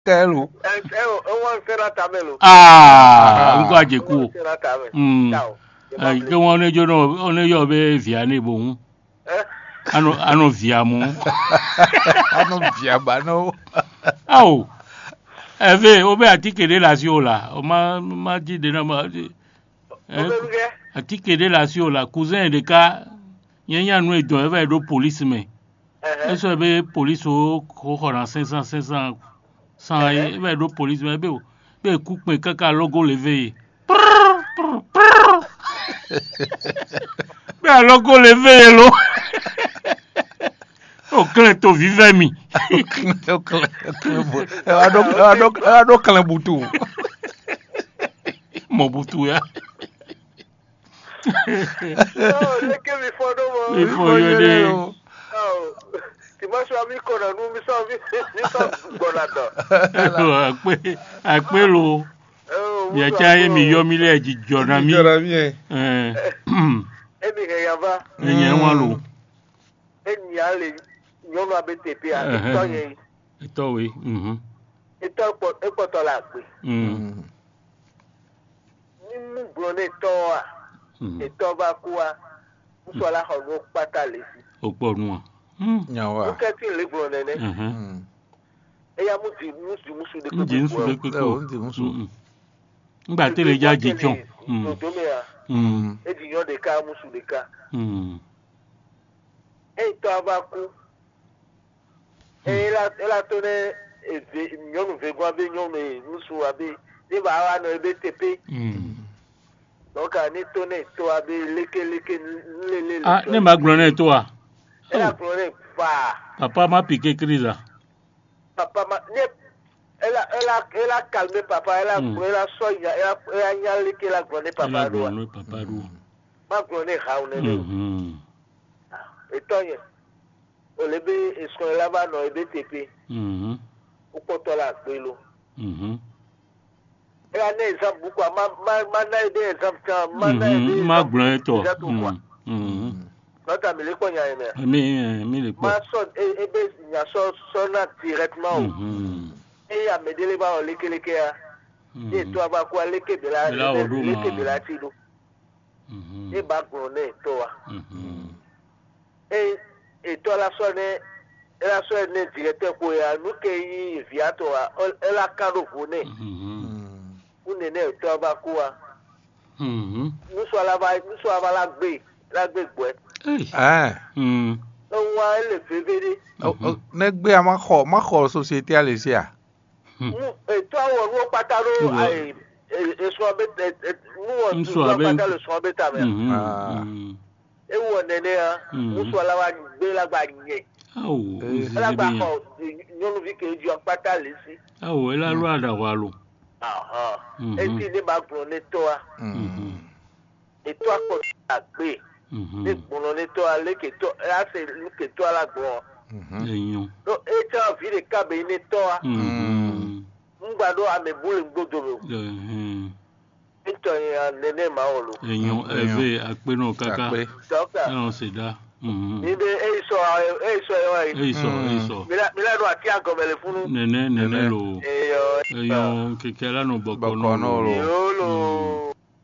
Kelu. On sera tamelo. Ngo ajeku. Sera tamelo. Ciao. Que on est jono, on est yo be via ni bon. Ano via mo. Ano via bano. Au. Eve, obe atike de la siola. O ma di de na ma. Atike de la siola, cousin de ka. Yenya no e don eve do police me. Eso be police o ko na 500 sans eve do police me be coupe me kaka logo levé. Be logo levé lo. O kleto vive mi. Ado kala butu. Mo butu ya. Leke mi fodo mo. Mi fodo de. Ti ma so mi ko na nu mi so gona do. Akpe lo. Ya cha ye mi yo mi le ji jona mi. Emi he yava. Enye wan lo. Eni ale nyono abetepe a to yen. Ito we. Ito epoto la pe. Ni mu brone to a. Ito ba ku a. Muso la ho no pata le si. Opo nu. Nyawa. O ke tin le brone ne. Eya musu de ko. Nji nsu de ko. Ngba tele ja jijon. Edi yo de ka musu de ka. Ito abaku. Ela tone nyonu vego abe nyonu musu abe. Ni ba wa no ebe tepe. Donc ani tone to abe leke lele. Ah, ne ma glone to a. Ela glone fa. Papa m'a piqué crise. Papa ma ne ela calme papa ela soya ela nyali ke la glone papa do. Papa do. Ma glone haune le. Etonye. Olebe esko la ba no ebe tepe. Upoto la pelo. Ela ne example kwa ma na ide example ma glone to. Nota mi le konya ene. Mi le ko. Ma son ebe nya so na directement. E ya medele ba o leke ya. E to aba kwa leke de la ti do. E ba glone to wa. Et toi la soeur ne directeur ko ya nu ke yi viato a ela kado fune unene to ba ko a nu so aba la gbe gbe wa ele fevere negbe a ma kho société a lesi a et toi wo pataro ai eso abe nu wo pataro so abe ta me e wo nene a muso la wa gbe la gba nye la gba ko nyonu vi ke ju apata lesi ela lo ada wa lo e ti de ba gbo ne to a e to ko agbe e gbo ne to a le ke to a se lu ke to la gbo eyan no e ta vi de ka be ne to a ngbado ame bulu gbodo nítorí nene máa wọ̀ lò. Èèyàn ẹ̀fẹ̀ àpénà kàkà ẹ̀ràn sì dá. Níbi èyíṣọ́ ẹ̀wọ̀n yìí. Èyíṣọ́. Mílíọ̀nù àti àgọ̀mẹ̀lẹ̀ fún. Nẹ̀nẹ̀ lò. Èèyàn kẹ̀kẹ́ lánàá bọ̀kọ̀ náà lò. Yóò lò.